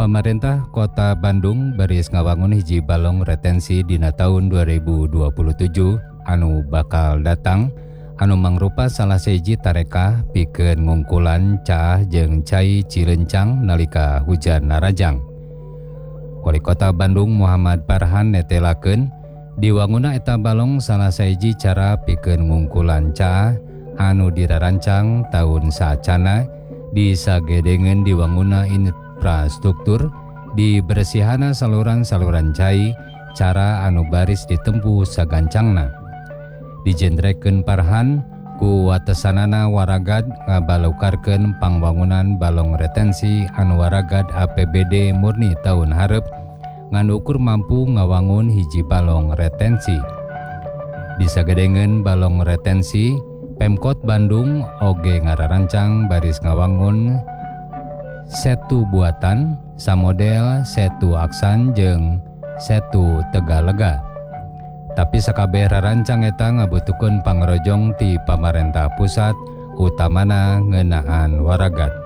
Pamarentah Kota Bandung baris ngawangun hiji balong retensi dina tahun 2027 anu bakal datang, anu mangrupa salah seji tarekah pikeun ngungkulan caah jeung cai Cilencang nalika hujan narajang. Wali Kota Bandung Muhammad Farhan netelakeun diwangunna eta balong salah seji cara pikeun ngungkulan caah anu dirarancang tahun saacana disagedengeun diwangunna infrastruktur dibersihana saluran-saluran cai cara anu baris ditempuh sagancangna. Dijendrekeun Farhan ku watesanana waragad ngabalukarkeun pangbangunan balong retensi anu waragad APBD murni tahun hareup ngan ukur mampu ngawangun hiji balong retensi. Disagedengeun balong retensi, Pemkot Bandung oge ngararancang baris ngawangun setu buatan samodel setu Aksan jeung setu Tegalega. Tapi sakabeh rarancang eta ngabutuhkeun pangrojong ti pamarentah pusat utamana ngeunaan waragad.